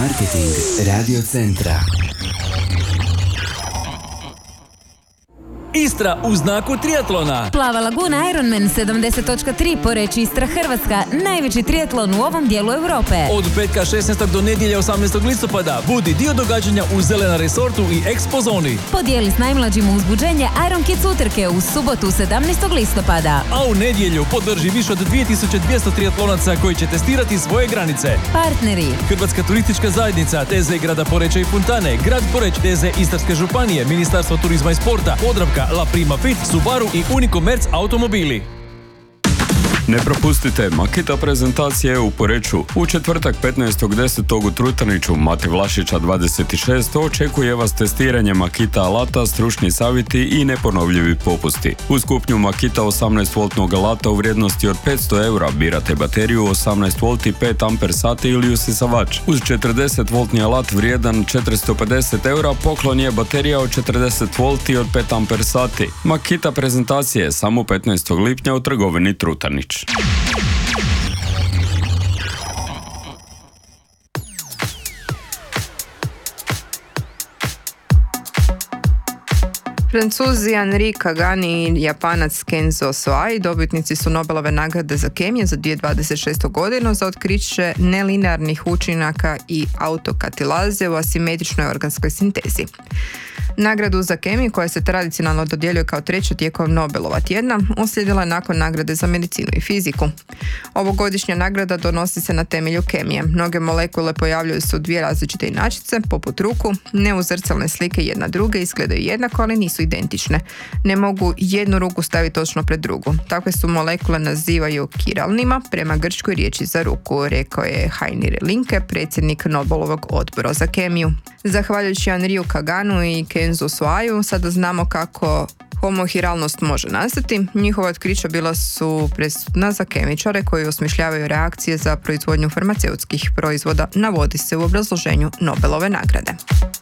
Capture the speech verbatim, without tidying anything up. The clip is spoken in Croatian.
Marketing Radio Centra. Istra u znaku triatlona. Plava laguna Ironman sedamdeset tri Poreč Istra Hrvatska, najveći triatlon u ovom dijelu Europe. Od petka šesnaestog do nedjelje osamnaestog listopada budi dio događanja u Zelena resortu i Expo zoni. Podijeli s najmlađim uzbuđenje Iron Kids utrke u subotu sedamnaestog listopada. A u nedjelju podrži više od dvije tisuće dvjesto triatlonaca koji će testirati svoje granice. Partneri: Hrvatska turistička zajednica, T Z grada Poreča i Funtane, grad Poreč, T Z Istarske županije, Ministarstvo turizma i sporta, Podravka, La Prima Fit, Subaru i Unicommerc automobili. Ne propustite Makita prezentacije u Poreču. U četvrtak petnaestog desetog u Trutarniću Mate Vlašića dvadeset šest očekuje vas testiranje Makita alata, stručni savjeti i neponovljivi popusti. Uz kupnju Makita osamnaest voltnog alata u vrijednosti od petsto eura birate bateriju osamnaest volti pet amper sati ili usisavač. Uz četrdeset voltni alat vrijedan četiristo pedeset eura poklon je baterija od četrdeset volti od pet amper sati. Makita prezentacije samo petnaestog lipnja u trgovini Trutarnić. Francuzi Henri Kagani i Japanac Kenzo Soai dobitnici su Nobelove nagrade za kemiju za dvije tisuće dvadeset šestu. godinu za otkriće nelinearnih učinaka i autokatilaze u asimetričnoj organskoj sintezi. Nagradu za kemiju, koja se tradicionalno dodjeljuje kao treća tijekom Nobelova tjedna, uslijedila je nakon nagrade za medicinu i fiziku. Ovogodišnja nagrada donosi se na temelju kemije. Mnoge molekule pojavljuju se u dvije različite inačice, poput ruku. Neuzrcalne slike jedna druge izgledaju jednako, ali nisu identične. Ne mogu jednu ruku staviti točno pred drugu. Takve su molekule nazivaju kiralnima, prema grčkoj riječi za ruku, rekao je Heinrich Linke, predsjednik Nobelovog odbora za kemiju. Zahvaljujući Henriu Kaganu i Kenzo Soaiu sada znamo kako homohiralnost može nastati. Njihova otkrića bila su presudna za kemičare koji osmišljavaju reakcije za proizvodnju farmaceutskih proizvoda, navodi se u obrazloženju Nobelove nagrade.